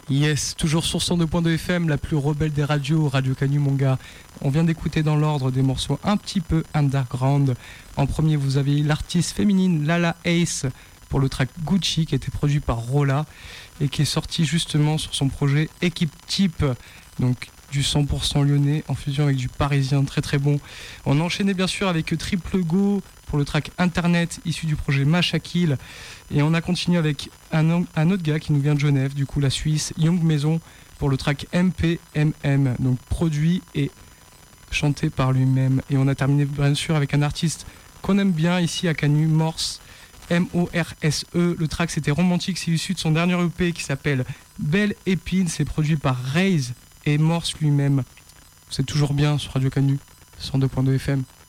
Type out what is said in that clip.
Yes, toujours sur 102.2 FM, la plus rebelle des radios, Radio Canu mon gars. On vient d'écouter dans l'ordre des morceaux un petit peu underground. En premier, vous avez l'artiste féminine Lala Ace pour le track Gucci qui a été produit par Rolla et qui est sorti justement sur son projet Équipe Type. Donc du 100% lyonnais en fusion avec du parisien très très bon. On a enchaîné bien sûr avec Triple Go pour le track Internet issu du projet Machakil. Et on a continué avec un autre gars qui nous vient de Genève, du coup la Suisse, Young Maison, pour le track MPMM, donc produit et chanté par lui-même. Et on a terminé bien sûr avec un artiste qu'on aime bien ici à Canu, Morse, M-O-R-S-E. Le track c'était Romantique, c'est issu de son dernier EP qui s'appelle Belle Épine, c'est produit par Raze et Morse lui-même. C'est toujours bien sur Radio Canu, 102.2 FM.